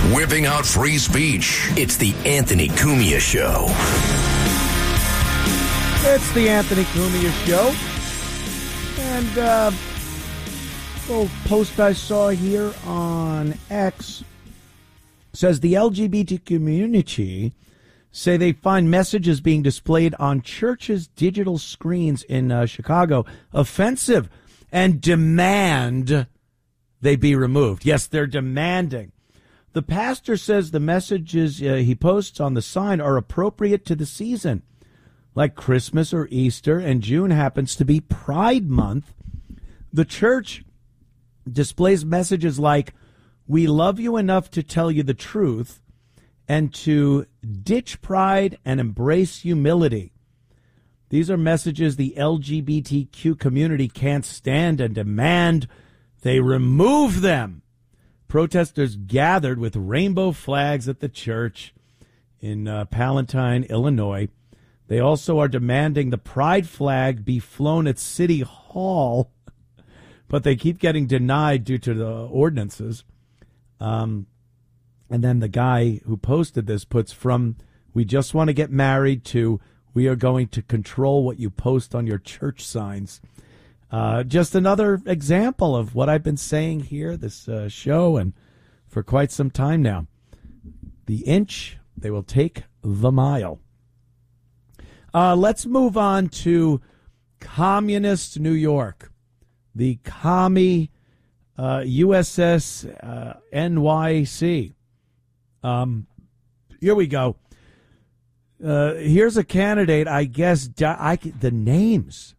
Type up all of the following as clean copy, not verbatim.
Whipping out free speech. It's the Anthony Cumia Show. It's the Anthony Cumia Show. And little post I saw here on X says the LGBT community say they find messages being displayed on churches' digital screens in Chicago offensive and demand they be removed. Yes, they're demanding. The pastor says the messages he posts on the sign are appropriate to the season, like Christmas or Easter, and June happens to be Pride Month. The church displays messages like, "We love you enough to tell you the truth," and to ditch pride and embrace humility. These are messages the LGBTQ community can't stand and demand they remove them. Protesters gathered with rainbow flags at the church in Palatine, Illinois. They also are demanding the pride flag be flown at City Hall, but they keep getting denied due to the ordinances. And then the guy who posted this puts from "we just want to get married" to "we are going to control what you post on your church signs." Just another example of what I've been saying here, this show, and for quite some time now. The inch, they will take the mile. Let's move on to communist New York. The commie USS NYC. Here we go. Here's a candidate, I guess. The names.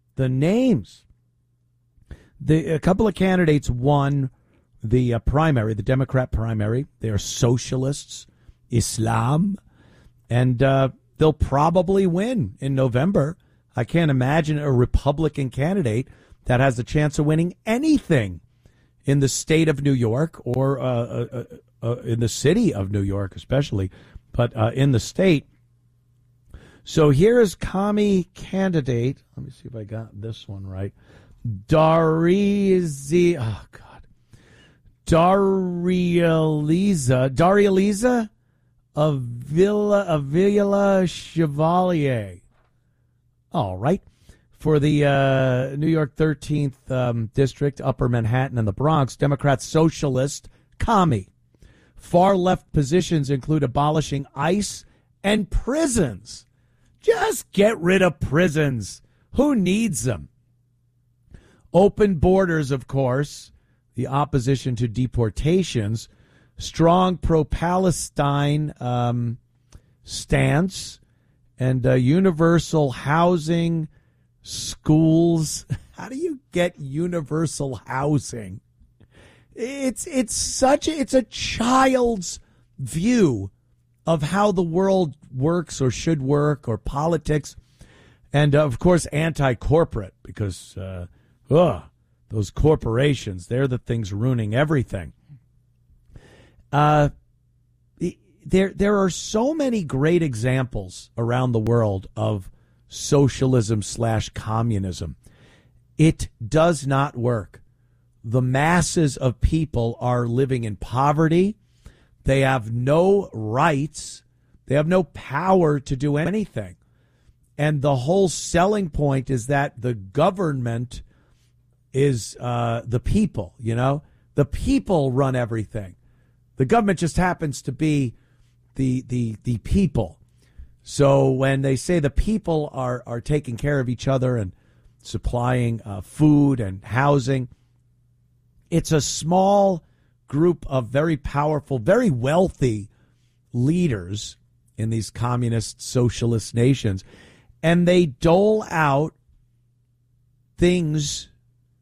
A couple of candidates won the primary, the Democrat primary. They are socialists, Islam, and they'll probably win in November. I can't imagine a Republican candidate that has a chance of winning anything in the state of New York or in the city of New York especially, but in the state. So here is commie candidate. Let me see if I got this one right. Darializa Avila Chevalier. All right. For the New York 13th District, Upper Manhattan and the Bronx, Democrat socialist commie. Far left positions include abolishing ICE and prisons. Just get rid of prisons. Who needs them? Open borders, of course, the opposition to deportations, strong pro-Palestine stance, and universal housing, schools. How do you get universal housing? It's a child's view of how the world works or should work, or politics, and of course anti-corporate, because those corporations, they're the things ruining everything. There are so many great examples around the world of socialism/communism. It does not work. The masses of people are living in poverty. They have no rights. They have no power to do anything. And the whole selling point is that the government is the people, you know? The people run everything. The government just happens to be the people. So when they say the people are taking care of each other and supplying food and housing, it's a small group of very powerful, very wealthy leaders in these communist socialist nations, and they dole out things,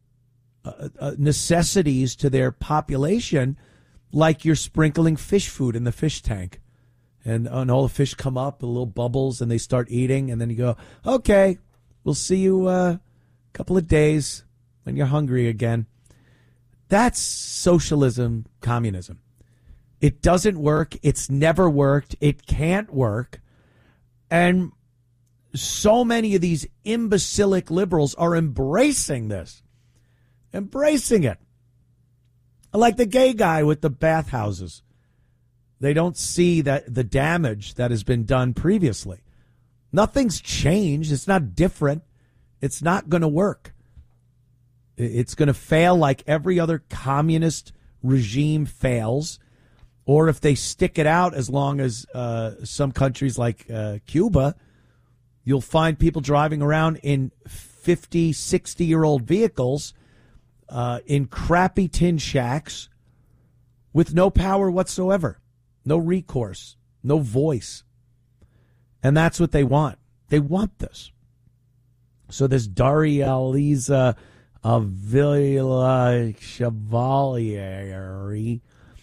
necessities to their population, like you're sprinkling fish food in the fish tank, and all the fish come up with little bubbles and they start eating, and then you go, okay, we'll see you a couple of days when you're hungry again. That's socialism, communism. It doesn't work. It's never worked. It can't work. And so many of these imbecilic liberals are embracing this. Embracing it. Like the gay guy with the bathhouses. They don't see that the damage that has been done previously. Nothing's changed. It's not different. It's not going to work. It's going to fail like every other communist regime fails. Or if they stick it out as long as some countries like Cuba, you'll find people driving around in 50, 60-year-old vehicles in crappy tin shacks with no power whatsoever, no recourse, no voice. And that's what they want. They want this. So this Darija Avila Chevalier,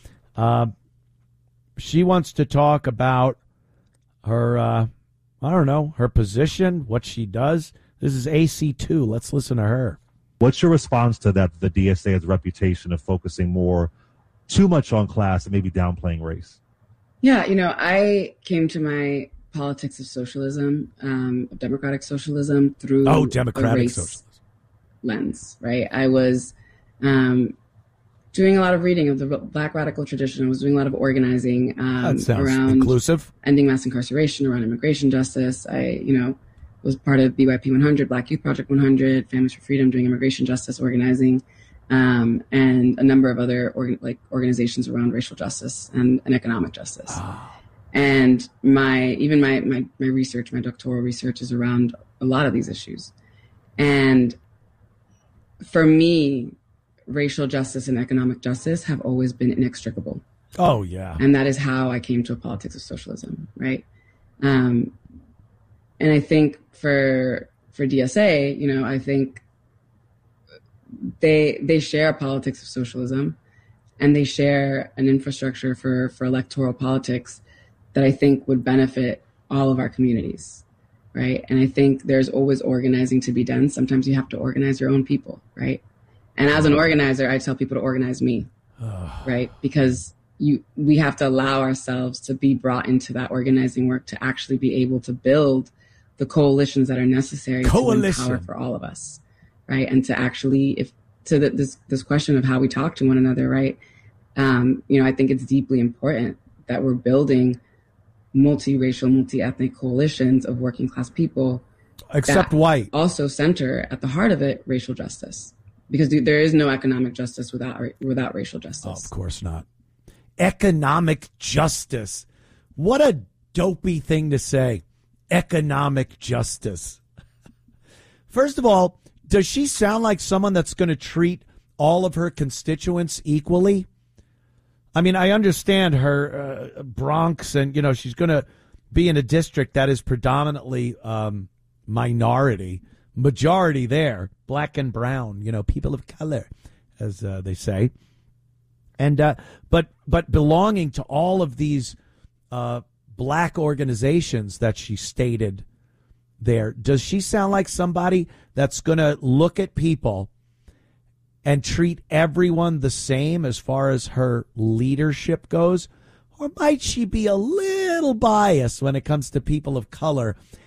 she wants to talk about her, her position, what she does. This is AC2. Let's listen to her. What's your response to that? The DSA has a reputation of focusing too much on class and maybe downplaying race. Yeah, I came to my politics of socialism, of democratic socialism, through democratic a race socialism lens, right? I was doing a lot of reading of the Black radical tradition. I was doing a lot of organizing around inclusive, ending mass incarceration, around immigration justice. I, was part of BYP 100, Black Youth Project 100, Families for Freedom, doing immigration justice organizing, and a number of other organizations around racial justice and economic justice. And my research, my doctoral research, is around a lot of these issues. And for me, racial justice and economic justice have always been inextricable. Oh, yeah. And that is how I came to a politics of socialism, right? And I think for DSA, I think they share a politics of socialism, and they share an infrastructure for electoral politics that I think would benefit all of our communities, right? And I think there's always organizing to be done. Sometimes you have to organize your own people, right? And as an organizer, I tell people to organize me, right? Because we have to allow ourselves to be brought into that organizing work to actually be able to build the coalitions that are necessary to empower for all of us, right? And to actually, this question of how we talk to one another, right? I think it's deeply important that we're building multiracial, multi-ethnic coalitions of working class people, except white, also center at the heart of it racial justice, because there is no economic justice without racial justice. Oh, of course not. Economic justice. What a dopey thing to say. Economic justice. First of all, does she sound like someone that's going to treat all of her constituents equally? I mean, I understand her Bronx, and, she's going to be in a district that is predominantly minority, majority there, black and brown, people of color, as they say. And but belonging to all of these black organizations that she stated there, does she sound like somebody that's going to look at people and treat everyone the same as far as her leadership goes? Or might she be a little biased when it comes to people of color